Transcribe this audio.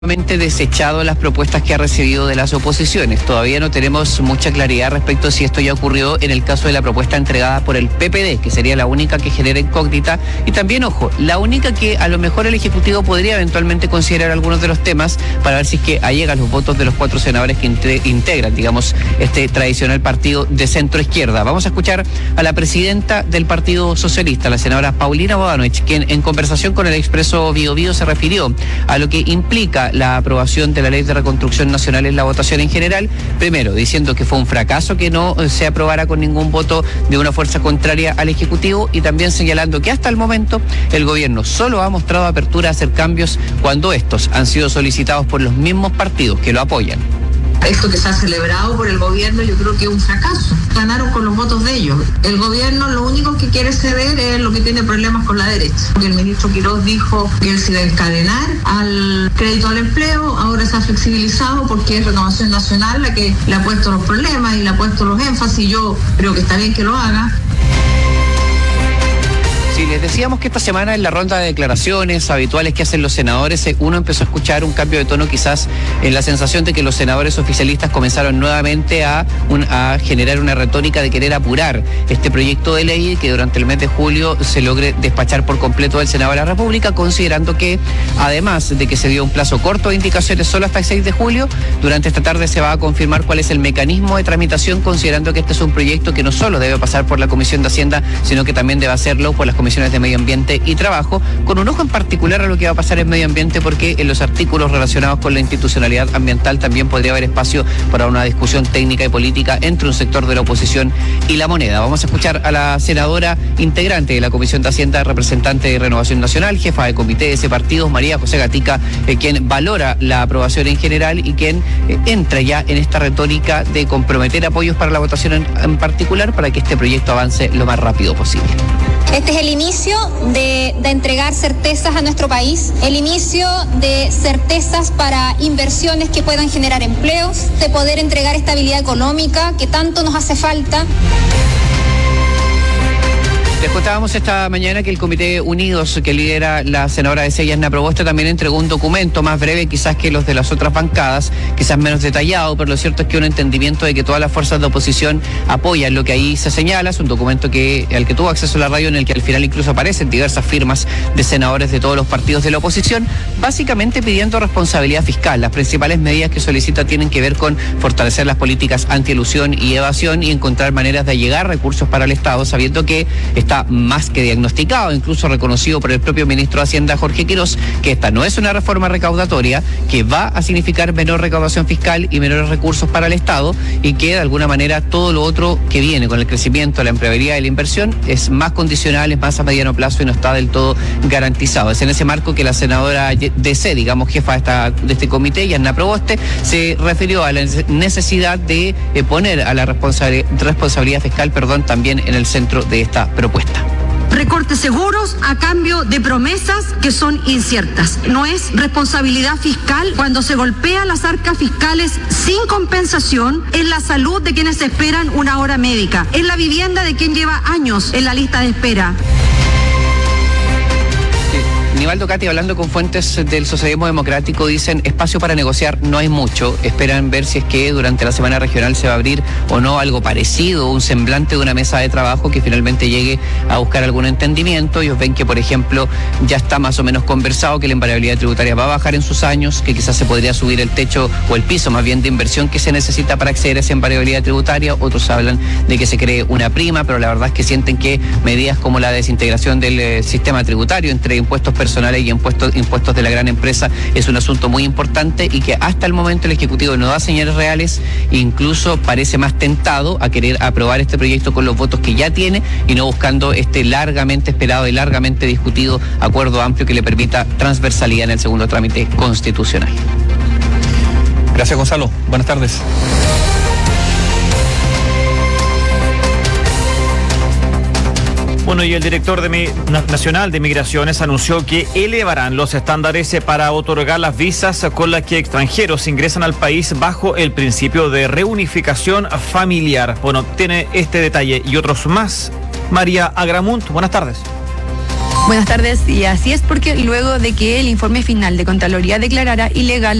desechado las propuestas que ha recibido de las oposiciones. Todavía no tenemos mucha claridad respecto a si esto ya ocurrió en el caso de la propuesta entregada por el PPD, que sería la única que genera incógnita, y también, ojo, la única que a lo mejor el Ejecutivo podría eventualmente considerar algunos de los temas para ver si es que allegan los votos de los 4 senadores que integran, digamos, este tradicional partido de centro izquierda. Vamos a escuchar a la presidenta del Partido Socialista, la senadora Paulina Bodanovich, quien en conversación con el Expreso Biobío se refirió a lo que implica la aprobación de la Ley de Reconstrucción Nacional en la votación en general, primero diciendo que fue un fracaso que no se aprobara con ningún voto de una fuerza contraria al Ejecutivo, y también señalando que hasta el momento el gobierno solo ha mostrado apertura a hacer cambios cuando estos han sido solicitados por los mismos partidos que lo apoyan. Esto que se ha celebrado por el gobierno yo creo que es un fracaso. Ganaron con los votos de ellos. El gobierno lo único que quiere ceder es lo que tiene problemas con la derecha. El ministro Quiroz dijo que él se iba a encadenar al crédito al empleo, ahora se ha flexibilizado porque es Renovación Nacional la que le ha puesto los problemas y le ha puesto los énfasis. Yo creo que está bien que lo haga. Sí, les decíamos que esta semana en la ronda de declaraciones habituales que hacen los senadores, uno empezó a escuchar un cambio de tono, quizás en la sensación de que los senadores oficialistas comenzaron nuevamente a generar una retórica de querer apurar este proyecto de ley, que durante el mes de julio se logre despachar por completo del Senado de la República, considerando que además de que se dio un plazo corto de indicaciones solo hasta el 6 de julio, durante esta tarde se va a confirmar cuál es el mecanismo de tramitación, considerando que este es un proyecto que no solo debe pasar por la Comisión de Hacienda, sino que también debe hacerlo por las comisiones de Medio Ambiente y Trabajo, con un ojo en particular a lo que va a pasar en Medio Ambiente, porque en los artículos relacionados con la institucionalidad ambiental también podría haber espacio para una discusión técnica y política entre un sector de la oposición y la moneda. Vamos a escuchar a la senadora integrante de la Comisión de Hacienda, representante de Renovación Nacional, jefa de comité de ese partido, María José Gatica, quien valora la aprobación en general y quien entra ya en esta retórica de comprometer apoyos para la votación en particular para que este proyecto avance lo más rápido posible. Este es el inicio de entregar certezas a nuestro país, el inicio de certezas para inversiones que puedan generar empleos, de poder entregar estabilidad económica que tanto nos hace falta. Les contábamos esta mañana que el Comité Unidos, que lidera la senadora de Yasna Proboste, también entregó un documento más breve quizás que los de las otras bancadas, quizás menos detallado, pero lo cierto es que un entendimiento de que todas las fuerzas de oposición apoyan lo que ahí se señala. Es un documento al que tuvo acceso la radio, en el que al final incluso aparecen diversas firmas de senadores de todos los partidos de la oposición, básicamente pidiendo responsabilidad fiscal. Las principales medidas que solicita tienen que ver con fortalecer las políticas antielusión y evasión y encontrar maneras de allegar recursos para el Estado, sabiendo que está más que diagnosticado, incluso reconocido por el propio ministro de Hacienda, Jorge Quiroz, que esta no es una reforma recaudatoria, que va a significar menor recaudación fiscal y menores recursos para el Estado, y que de alguna manera todo lo otro que viene con el crecimiento, la empleabilidad y la inversión es más condicional, es más a mediano plazo y no está del todo garantizado. Es en ese marco que la senadora DC, digamos, jefa de este comité, Yasna Proboste, se refirió a la necesidad de poner a la responsabilidad fiscal, también en el centro de esta propuesta. Recortes seguros a cambio de promesas que son inciertas. No es responsabilidad fiscal cuando se golpea las arcas fiscales sin compensación en la salud de quienes esperan una hora médica, en la vivienda de quien lleva años en la lista de espera. Nivaldo Cati, hablando con fuentes del socialismo democrático, dicen espacio para negociar no hay mucho. Esperan ver si es que durante la semana regional se va a abrir o no algo parecido, un semblante de una mesa de trabajo que finalmente llegue a buscar algún entendimiento. Ellos ven que, por ejemplo, ya está más o menos conversado que la invariabilidad tributaria va a bajar en sus años, que quizás se podría subir el techo o el piso más bien de inversión que se necesita para acceder a esa invariabilidad tributaria. Otros hablan de que se cree una prima, pero la verdad es que sienten que medidas como la desintegración del sistema tributario entre impuestos personales y impuestos de la gran empresa es un asunto muy importante, y que hasta el momento el Ejecutivo no da señales reales, incluso parece más tentado a querer aprobar este proyecto con los votos que ya tiene y no buscando este largamente esperado y largamente discutido acuerdo amplio que le permita transversalidad en el segundo trámite constitucional. Gracias, Gonzalo. Buenas tardes. Bueno, y el director nacional de Migraciones anunció que elevarán los estándares para otorgar las visas con las que extranjeros ingresan al país bajo el principio de reunificación familiar. Bueno, tiene este detalle y otros más María Agramunt. Buenas tardes. Buenas tardes, y así es porque luego de que el informe final de Contraloría declarara ilegal